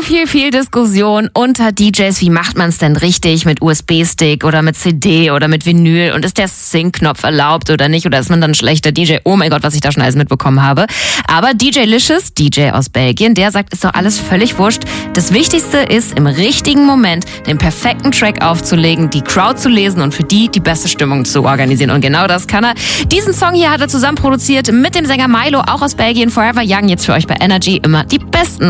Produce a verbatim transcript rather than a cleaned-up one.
viel, viel Diskussion unter D Js. Wie macht man es denn richtig mit U S B-Stick oder mit C D oder mit Vinyl? Und ist der Sync-Knopf erlaubt oder nicht? Oder ist man dann ein schlechter D J? Oh mein Gott, was ich da schon alles mitbekommen habe. Aber D J Licious, D J aus Belgien, der sagt, ist doch alles völlig wurscht. Das Wichtigste ist, im richtigen Moment den perfekten Track aufzulegen, die Crowd zu lesen und für die die beste Stimmung zu organisieren. Und genau das kann er. Diesen Song hier hat er zusammen produziert mit dem Sänger Milo, auch aus Belgien. Forever Young, jetzt für euch bei Energy immer die besten